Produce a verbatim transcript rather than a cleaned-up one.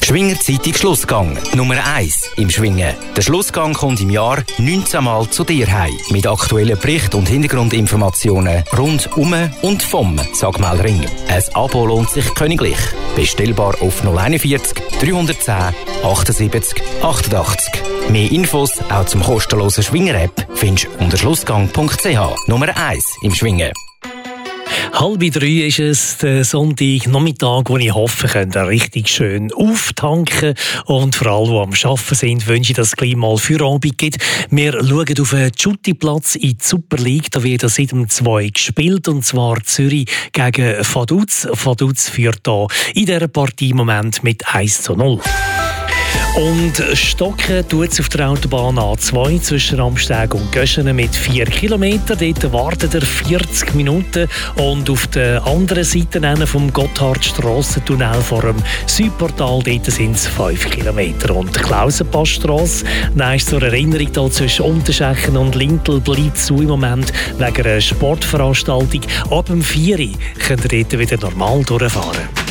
Schwinger Zeitung Schlussgang. Nummer eins im Schwingen. Der Schlussgang kommt im Jahr neunzehn Mal zu dir heim. Mit aktuellen Berichten und Hintergrundinformationen rund um und vom Sagmelring. Ein Abo lohnt sich königlich. Bestellbar auf null einundvierzig dreihundertzehn achtundsiebzig achtundachtzig. Mehr Infos auch zum kostenlosen Schwinger-App findest du unter schlussgang punkt c h. Nummer eins im Schwingen. Halb drei ist es, der Sonntagnachmittag, wo ich hoffe, könnt ihr richtig schön auftanken. Und für alle, die am Arbeiten sind, wünsche ich, dass es gleich mal Feierabend gibt. Wir schauen auf den Schuttiplatz in die Super League. Da wird seit dem zwei gespielt, und zwar Zürich gegen Vaduz. Vaduz führt da in dieser Partie im Moment mit eins zu null. Und stocken tut es auf der Autobahn A zwei zwischen Amsteg und Göschenen mit vier Kilometern. Dort wartet er vierzig Minuten. Und auf der anderen Seite vom Gotthardstrassentunnel vor dem Südportal sind es fünf Kilometer. Und die Klausenpassstrasse, nein, zur Erinnerung, da zwischen Unterschechen und Lintel bleibt zu im Moment wegen einer Sportveranstaltung. Ab dem vier Uhr könnt ihr dort wieder normal durchfahren.